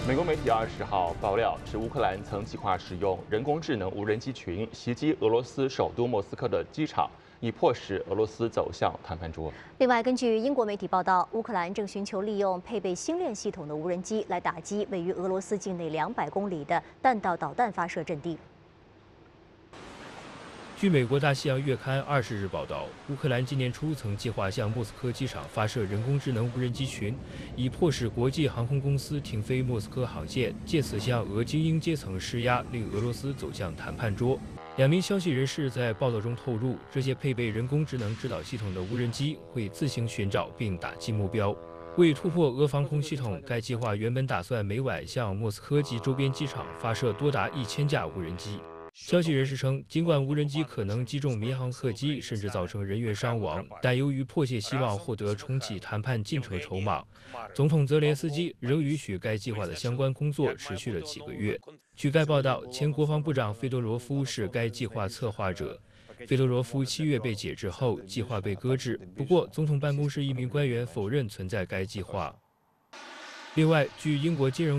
美国媒体20号爆料，是乌克兰曾计划使用人工智能无人机群袭击俄罗斯首都莫斯科的机场，以迫使俄罗斯走向谈判桌。 另外，根据英国媒体报道，乌克兰正寻求利用配备星链系统的无人机来打击位于俄罗斯境内200公里的弹道导弹发射阵地。 据美国《大西洋月刊》20日报道，乌克兰今年初曾计划向莫斯科机场发射人工智能无人机群，以迫使国际航空公司停飞莫斯科航线，借此向俄精英阶层施压，令俄罗斯走向谈判桌。2名消息人士在报道中透露，这些配备人工智能制导系统的无人机会自行寻找并打击目标。为突破俄防空系统，该计划原本打算每晚向莫斯科及周边机场发射多达1000架无人机。 消息人士称，尽管无人机可能击中民航客机，甚至造成人员伤亡，但由于迫切希望获得重启谈判进程筹码，总统泽连斯基仍允许该计划的相关工作持续了几个月。据该报道，前国防部长费多罗夫是该计划策划者。费多罗夫7月被解职后，计划被搁置。不过，总统办公室一名官员否认存在该计划。另外，据英国金融